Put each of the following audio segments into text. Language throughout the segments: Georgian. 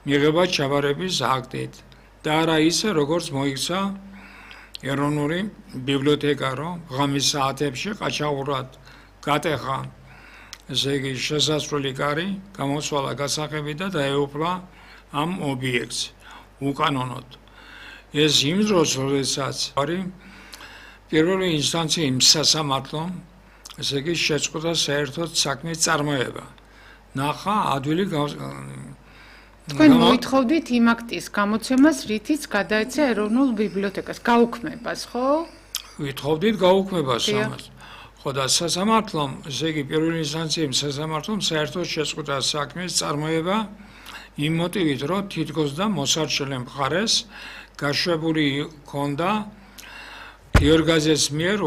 მიღება ჩაბარების აქტით და არა ისე როგორც მოიქცა ეროვნული ბიბლიოთეკა, რომ ღამის საათებში ყაჩაღურად გატეხა ესე იგი შესასვლელი კარი, გამოსვალა გასაღები და დაეუფლა ამ ობიექტს უკანონოდ. ეს იმ დროს, როდესაც არის პირველი ინსტანციის სასამართლო, ესე იგი შეწყვეტა საერთოდ საქმის წარმოება. ნახა ადვილი თქვენ მოითხოვდით იმ აქტის გამოცემას, რითიც გადაეცა ეროვნულ ბიბლიოთეკას, გაუქმებას, ხო? ვითხოვდით გაუქმებას ამას. ხო და სასამართლომ, ესე იგი პირველი ინსტანციის სასამართლომ საერთოდ შეწყვეტა საქმის წარმოება იმ მოტივით, რომ თითქოს და მოსარჩელე მხარეს გაშვებული ჰქონდა გიორგაძეს მიერ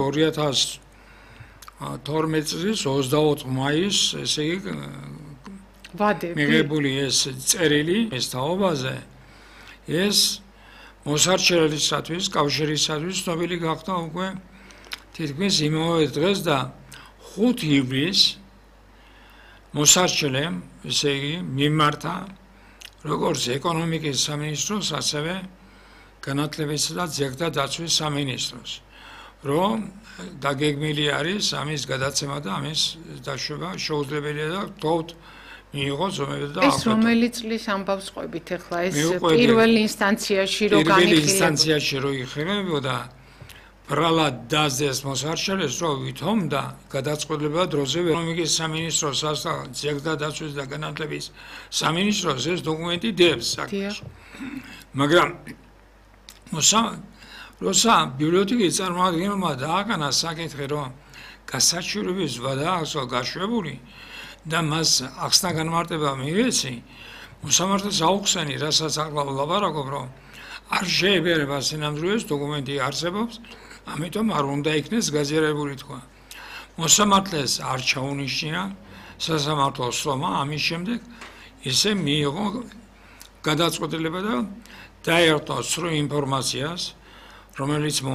2012 წლის 24 მაისს, ესე იგი მიღებული ეს წერილი ეს თაობაზე, ეს მოსარჩელისათვის, კავშირისათვის ცნობილი გახდა უკვე თითქმის იმავე დღეს და 5 ივლისს მოსარჩელემ, ესე იგი მიმართა როგორც ეკონომიკის სამინისტროს, ასევე განათლებისა და ძეგლთა დაცვის სამინისტროს, რომ დაგეგმილი არის ამის გადაცემა და ამის დაშვება შეუძლებელია და გთხოვთ მიიღოს ზომები და ეს რომელი წლის ამბავს ყვებით ახლა ეს პირველ ინსტანციაში რო განიხილებოდა პირველ ინსტანციაში რო იხილებოდა ბრალად დასდეს მოსარჩელეს რომ ვითომდა გადაწყვეტილება დროზე ეკონომიკის სამინისტროს და ძეგლთა დაცვის და განათლების სამინისტროს ეს დოკუმენტი დებს საქმეში. მაგრამ როცა ბიბლიოთეკის წარმომადგენელმა დააკანა საკითხი რომ გასაჩივრების ვადაასო გაშვებული და მას ახსნა განმარტება მიეცი, მოსამართლეს აუხსენი, რასაც ახლა ვლაპარაკობ, რომ არ შეებერება სინამდვილეს დოკუმენტი არსებობს, ამიტომ არ უნდა იქნეს გაზიარებული თქვა. მოსამართლეს არ ჩაუნიშნია სასამართლოს სრომა, ამის შემდეგ ისე მიიღო გადაწყვეტილება და დაერთო სრულ ინფორმაციას, რომელიც